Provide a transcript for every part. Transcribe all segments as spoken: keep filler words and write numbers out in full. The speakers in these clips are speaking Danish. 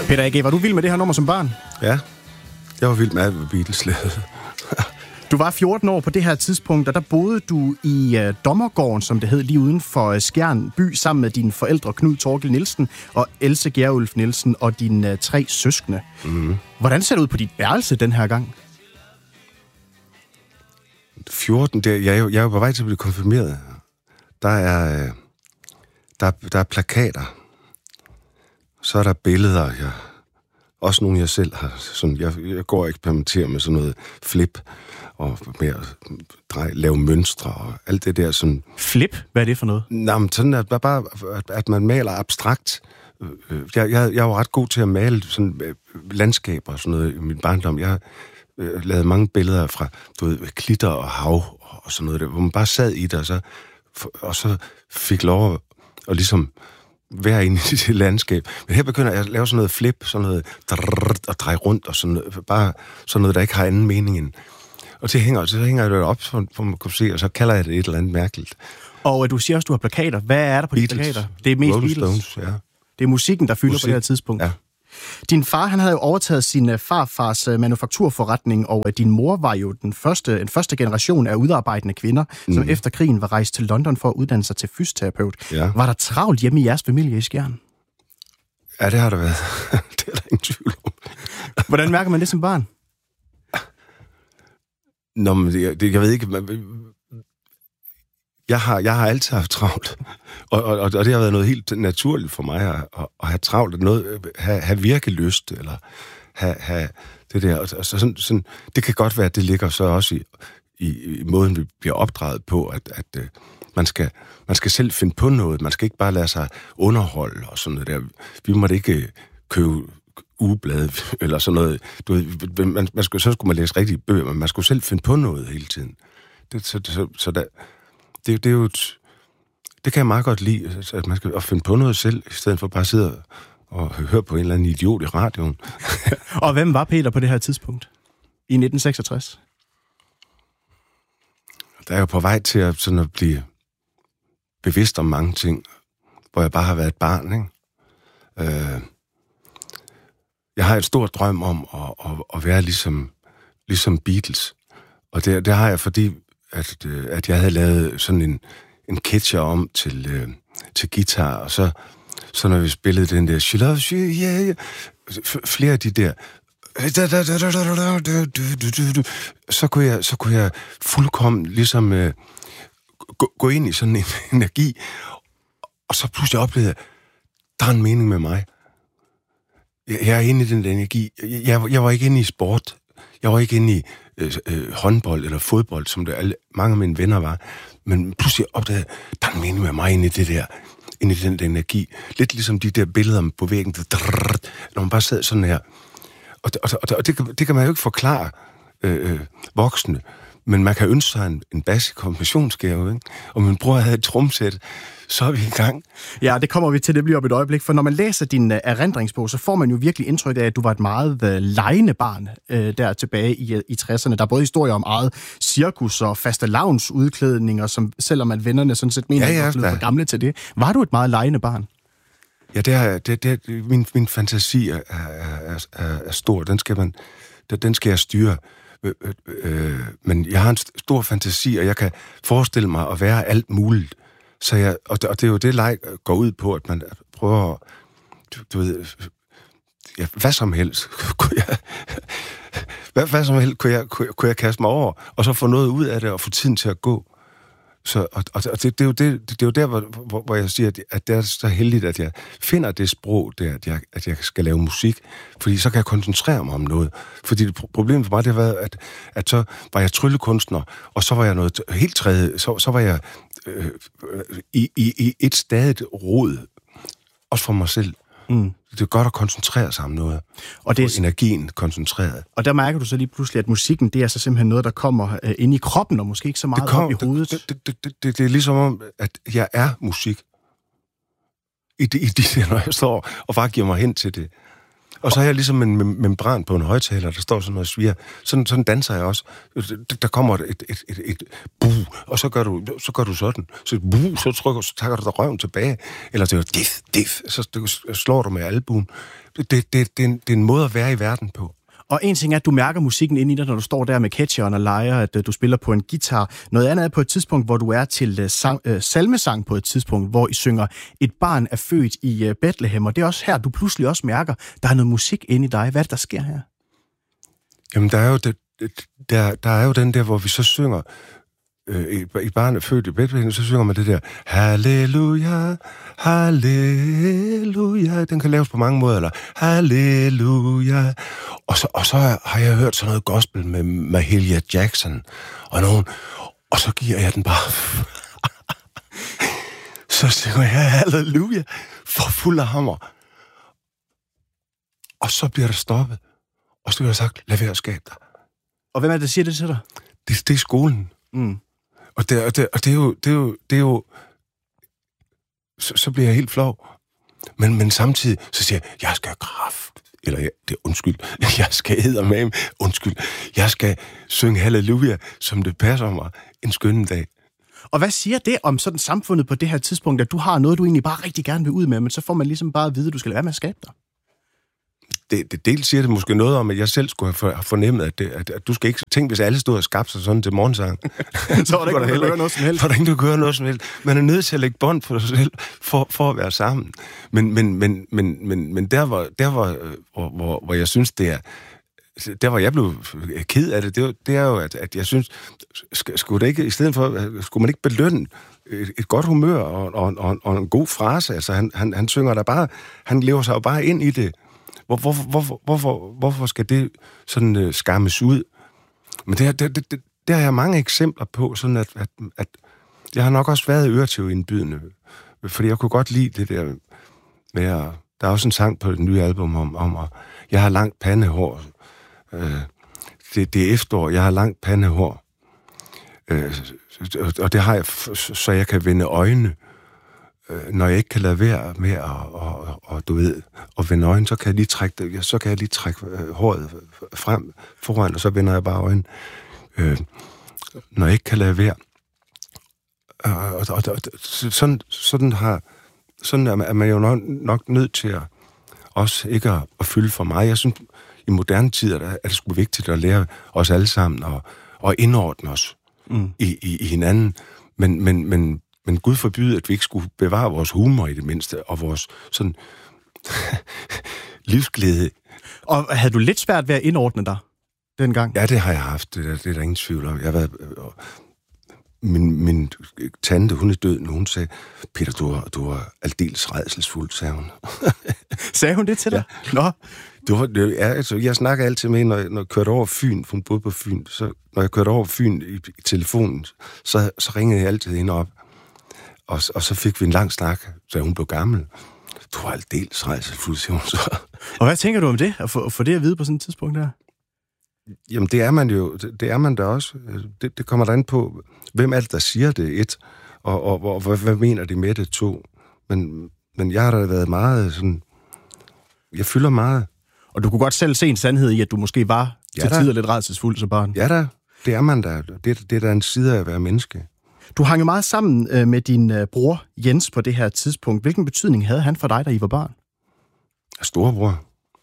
Peter A G, var du vild med det her nummer som barn? Ja, jeg var vild med alt, hvad Beatles lavede. Du var fjorten år på det her tidspunkt, og der boede du i uh, Dommergården, som det hed, lige uden for uh, Skjern by, sammen med dine forældre Knud Torkel Nielsen og Else Gjerulf Nielsen og dine uh, tre søskende. Mm. Hvordan ser det ud på dit værelse den her gang? fjorten, der, jeg, er jo, jeg er jo på vej til at blive konfirmeret. Der er, der, der er plakater. Så er der billeder, jeg, også nogle jeg selv har. Sådan, jeg, jeg går og eksperimenterer med sådan noget flip, og med at dreje, lave mønstre og alt det der. Sådan. Flip? Hvad er det for noget? Nå, men sådan at, bare, at, at man maler abstrakt. Jeg, jeg, jeg var ret god til at male sådan, landskaber og sådan noget i min barndom. Jeg har øh, lavet mange billeder fra du ved, klitter og hav og sådan noget der, hvor man bare sad i det, og så, og så fik lov at, at ligesom være inde i det landskab. Men her begynder jeg at lave sådan noget flip, sådan noget drrrr, og dreje rundt, og sådan noget, bare sådan noget, der ikke har anden mening end. Og det hænger, så hænger jeg det op, for man kan se, og så kalder jeg det et eller andet mærkeligt. Og du siger også, du har plakater. Hvad er der på de plakater? Det er mest Rolling Beatles. Stones, ja. Det er musikken, der fylder Musik. På det her tidspunkt. Ja. Din far, han havde jo overtaget sin farfars manufakturforretning, og din mor var jo den første, en første generation af udarbejdende kvinder, mm. som efter krigen var rejst til London for at uddanne sig til fysioterapeut. Ja. Var der travlt hjemme i jeres familie i Skjern? Ja, det har der været. Det er der ingen tvivl om. Hvordan mærker man det som barn? Nå, men det, det, jeg ved ikke... Man, jeg, har, jeg har altid haft travlt, og, og, og det har været noget helt naturligt for mig at, at, at have travlt, noget, have, have virkelyst, eller have, have det der. Og, og så sådan, sådan, det kan godt være, at det ligger så også i, i, i måden, vi bliver opdraget på, at, at uh, man, skal, man skal selv finde på noget. Man skal ikke bare lade sig underholde og sådan noget der. Vi måtte ikke købe ugeblade eller sådan noget. Du ved, man, man skulle, så skulle man læse rigtige bøger, men man skulle selv finde på noget hele tiden. Det, så, så, så der, det, det er jo et, det kan jeg meget godt lide, at man skal finde på noget selv, i stedet for bare at sidde og høre på en eller anden idiot i radioen. Og hvem var Peter på det her tidspunkt? I nitten seksogtres? Der er jo på vej til at, sådan at blive bevidst om mange ting, hvor jeg bare har været et barn, ikke? Øh, Jeg har et stort drøm om at, at, at være ligesom, ligesom Beatles. Og det, det har jeg, fordi at, at jeg havde lavet sådan en, en catcher om til, til guitar, og så, så når vi spillede den der She loves you, yeah, yeah, flere af de der, så kunne jeg, så kunne jeg fuldkommen ligesom uh, gå, gå ind i sådan en energi, og så pludselig oplevede jeg, der er en mening med mig. Jeg er inde i den energi. Jeg, jeg var ikke inde i sport. Jeg var ikke inde i øh, øh, håndbold eller fodbold, som det alle, mange af mine venner var. Men pludselig opdagede jeg, der er en mening med mig inde i det der, inde i den der energi. Lidt ligesom de der billeder på væggen, drrr, når man bare sad sådan her. Og, og, og, og det, det kan man jo ikke forklare øh, øh, voksne, men man kan ønske sig en, en bas i konfirmationsgave, ikke? Og min bror havde et tromsæt, så er vi i gang. Ja, det kommer vi til, det bliver om et øjeblik, for når man læser din uh, erindringsbog, så får man jo virkelig indtryk af, at du var et meget uh, legende barn uh, der tilbage i, uh, i tresserne. Der er både historier om eget cirkus og fastelavns udklædninger, som selvom at vennerne sådan set mener, ja, ja, at du var for gamle til det. Var du et meget legende barn? Ja, det er, det, det, min, min fantasi er, er, er, er stor. Den skal, man, den skal jeg styre. Øh, øh, men jeg har en stor fantasi, og jeg kan forestille mig at være alt muligt. Så jeg, og, det, og det er jo det, leg går ud på, at man prøver at, du, du ved, ja, hvad som helst, kunne jeg, hvad, hvad som helst kunne jeg, kunne, kunne jeg kaste mig over, og så få noget ud af det, og få tiden til at gå. Så, og, og det, det, er jo det, det er jo der, hvor, hvor, hvor jeg siger, at det er så heldigt, at jeg finder det sprog der, at jeg, at jeg skal lave musik, fordi så kan jeg koncentrere mig om noget. Fordi det, problemet for mig, det har været, at, at så var jeg tryllekunstner, og så var jeg noget helt tredje, så, så var jeg øh, i, i, i et stadigt rod, også for mig selv. Mm. Det er godt at koncentrere sig om noget. Og det er energien koncentreret. Og der mærker du så lige pludselig, at musikken, det er så simpelthen noget, der kommer øh, ind i kroppen, og måske ikke så meget kom, op i hovedet. Det, det, det, det, det, det er ligesom om, at jeg er musik. I de, i de der, når jeg står og bare giver mig hen til det. Og så har jeg ligesom en mem- membran på en højtaler, der står sådan noget sviger. Sådan, sådan danser jeg også. Der kommer et, et, et, et buh, og så gør du, så gør du sådan. Så buh, så trykker, så tager du dig røven tilbage. Eller det er dif, dif, så slår du med albuen. Det, det, det, det, er en, det er en måde at være i verden på. Og en ting er, at du mærker musikken inde i dig, når du står der med catcheren og leger, at uh, du spiller på en guitar. Noget andet er på et tidspunkt, hvor du er til uh, sang, uh, salmesang på et tidspunkt, hvor I synger, et barn er født i uh, Bethlehem. Og det er også her, du pludselig også mærker, der er noget musik inde i dig. Hvad er det, der sker her? Jamen, der er jo, det, der, der er jo den der, hvor vi så synger, øh, i barn er født i Bethlehem, så synger man det der, halleluja, halleluja. Den kan laves på mange måder, eller halleluja. Og så, og så har jeg hørt sådan noget gospel med Mahalia Jackson og nogen, og så giver jeg den bare. Så synger jeg halleluja for fuld af hammer. Og så bliver der stoppet. Og så bliver der sagt, lad være at skabe dig. Og hvem er det, der siger det til dig? Det, det er skolen. Mm. Og, det, og, det, og det er jo, det er jo, det er jo så, så bliver jeg helt flov. Men, men samtidig, så siger jeg, jeg skal kraft. Eller ja, det er undskyld. Jeg skal eddermame, undskyld. Jeg skal synge halleluja, som det passer mig en skønne dag. Og hvad siger det om sådan samfundet på det her tidspunkt, at du har noget, du egentlig bare rigtig gerne vil ud med, men så får man ligesom bare at vide, at du skal lade være med at skabe dig? Det, det dels siger det måske noget om, at jeg selv skulle have fornemmet, at, det, at, at du skal ikke tænke, hvis alle stod og skabte sig sådan til morgensang. Så var det ikke, du kan gøre noget som helst. For der ikke, du kan gøre noget som helst. Man er nødt til at lægge bånd på sig selv, for, for at være sammen. Men, men, men, men, men, men der, hvor, der hvor, hvor, hvor, hvor jeg synes, det er... Der, hvor jeg blev ked af det, det, det er jo, at, at jeg synes, skulle det ikke, i stedet for, skulle man ikke belønne et, et godt humør og, og, og, og en god frase. Altså, han, han, han synger der bare, han lever sig jo bare ind i det. Hvor, hvorfor, hvorfor, hvorfor, hvorfor skal det sådan uh, skammes ud? Men det, det, det, det, der har jeg mange eksempler på, sådan at, at, at jeg har nok også været øretæveindbydende, fordi jeg kunne godt lide det der med at, der er også en sang på det nye album om, om at jeg har langt pandehår. Øh, det, det er efterår, jeg har langt pandehår. Øh, og det har jeg, så jeg kan vende øjne. Når jeg ikke kan lade være med at, og, og, du ved, at vende øjnene, så kan jeg lige trække, det, så kan jeg lige trække håret frem foran, og så vender jeg bare øjnene. Øh, når jeg ikke kan lade være. Og, og, og, og sådan, sådan, har, sådan er man jo nok, nok nødt til at også ikke at, at fylde for mig. Jeg synes, i moderne tider er det sgu vigtigt at lære os alle sammen og, og indordne os mm. i, i, i hinanden. Men, men, men Men Gud forbyde, at vi ikke skulle bevare vores humor i det mindste, og vores sådan livsglæde. Og havde du lidt svært ved at indordne dig dengang? Ja, det har jeg haft. Det er, det er der ingen tvivl om. Jeg har været, min, min tante, hun er død nu. Hun sagde, Peter, du var, du var aldeles rædselsfuld, sagde hun. Sagde hun det til dig? Ja. Nå. Du var, det, ja, altså, jeg snakker altid med hende, når, når jeg kørte over Fyn, for hun boede på Fyn. Så, når jeg kørte over Fyn i, i telefonen, så, så ringede jeg altid hende op. Og, og så fik vi en lang snak, så hun blev gammel. Du var aldeles rædselsfuld, siger hun så. Og hvad tænker du om det, at få, at få det at vide på sådan et tidspunkt der? Jamen, det er man jo, det, det er man da også. Det, det kommer der an på, hvem er det, der siger det, et, og, og, og hvad, hvad mener de med det, to. Men, men jeg har da været meget sådan, jeg fylder meget. Og du kunne godt selv se en sandhed i, at du måske var ja, til tider lidt rædselsfuld som barn. Ja da, det er man da. Det, det er da en side af at være menneske. Du hang jo meget sammen øh, med din øh, bror Jens på det her tidspunkt. Hvilken betydning havde han for dig, da I var barn? Storebror.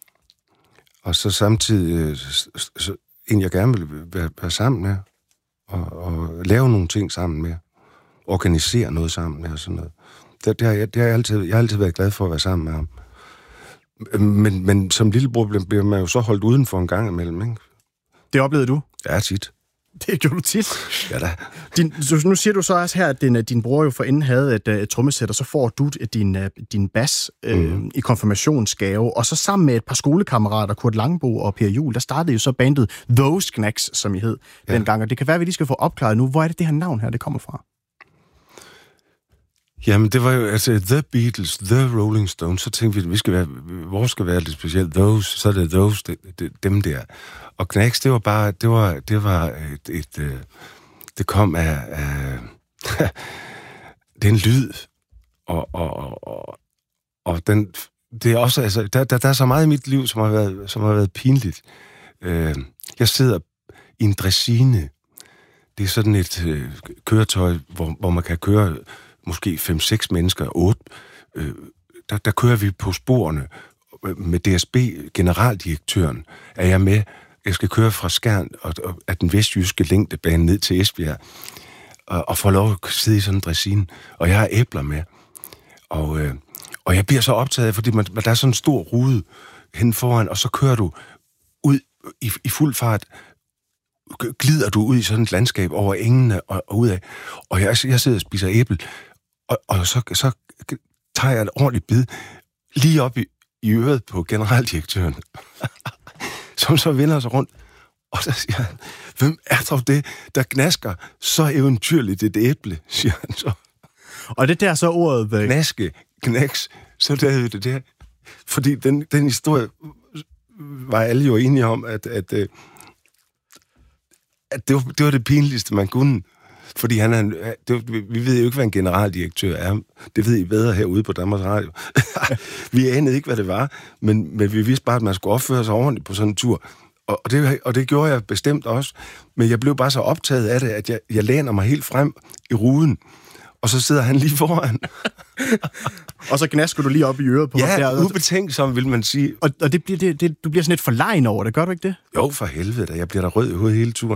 Og så samtidig øh, så, en, jeg gerne ville være, være sammen med. Og, og lave nogle ting sammen med. Organisere noget sammen med og sådan noget. Det, det, har, jeg, det har jeg, altid, jeg har altid været glad for at være sammen med ham. Men, men som lillebror bliver man jo så holdt udenfor en gang imellem, ikke? Det oplevede du? Ja, tit. Det gjorde du tit. Ja da. Din, nu siger du så også her, at din, din bror jo forinden havde et, et trommesæt, og så får du din, din bas øh, mm. i konfirmationsgave, og så sammen med et par skolekammerater, Kurt Langbo og Per Juhl, der startede jo så bandet Those Knacks, som I hed ja. dengang, og det kan være, at vi lige skal få opklaret nu. Hvor er det, det her navn her, det kommer fra? Jamen, det var jo, altså, The Beatles, The Rolling Stones, så tænkte vi, at vi skal være, vores skal være lidt specielt, Those, så er det Those, det, det, dem der. Og Knacks, det var bare, det var, det var et, et, et det kom af, af det er en lyd, og, og, og, og den, det er også, altså, der, der, der er så meget i mit liv, som har været, som har været pinligt. Øh, jeg sidder i en dressine. Det er sådan et øh, køretøj, hvor, hvor man kan køre måske fem seks mennesker, otte. Øh, der, der kører vi på sporene med D S B, generaldirektøren, er jeg med. Jeg skal køre fra Skjern og, og af den vestjyske længdebane ned til Esbjerg, og, og få lov at sidde i sådan en dressine. Og jeg har æbler med. Og, øh, og jeg bliver så optaget, fordi man, der er sådan en stor rude hen foran, og så kører du ud i, i fuld fart, glider du ud i sådan et landskab over engene og, og ud af. Og jeg, jeg sidder og spiser æble, og, og så, så tager jeg et ordentligt bid lige op i, i øret på generaldirektøren, som så vender sig rundt. Og så siger han, hvem er dog det, der gnasker så eventyrligt et æble, siger han så. Og det der så ordet... Væk. Gnaske, knæks, så lavede det der. Fordi den, den historie var alle jo enige om, at, at, at det, var, det var det pinligste, man kunne. Fordi han er, det, vi ved jo ikke, hvad en generaldirektør er. Det ved I bedre herude på Danmarks Radio. Vi anede ikke, hvad det var, men, men vi vidste bare, at man skulle opføre sig ordentligt på sådan en tur. Og, og, det, og det gjorde jeg bestemt også. Men jeg blev bare så optaget af det, at jeg, jeg læner mig helt frem i ruden. Og så sidder han lige foran. Og så gnasker du lige op i øret på ja, ham der. Ja, ubetænksom, vil man sige. Og, og det bliver, det, det, du bliver sådan lidt for legen over det, gør du ikke det? Jo, for helvede da. Jeg bliver da rød i hovedet hele turen.